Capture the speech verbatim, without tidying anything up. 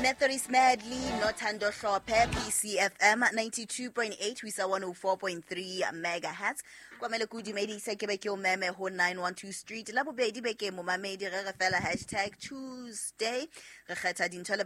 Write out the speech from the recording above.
Methodist Medley, Nothando Shophe, P C F M ninety-two point eight, Wisa one oh four point three megahertz. Kwamele kudumedisa ke be ke o meme ho nine one two street. La bobedi be ke mo mamedi re re fela hashtag Tuesday. Re kgetha dintho le